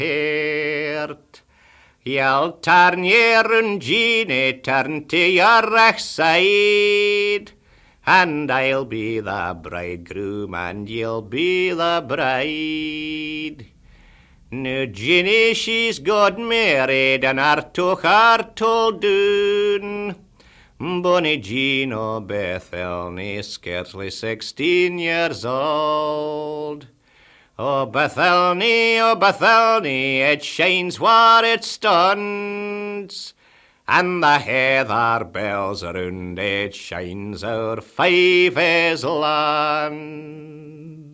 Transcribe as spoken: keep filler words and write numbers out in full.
heart. You'll turn your own Jeannie, turn to your right side, and I'll be the bridegroom, and you'll be the bride. Now Jeannie, she's got married, and her took her told doon. Bonnie Jean o' Bethelny, scarcely sixteen years old. Oh, Bethelny, oh, Bethelny, it shines where it stands, and the heather bells around it shines our five is land.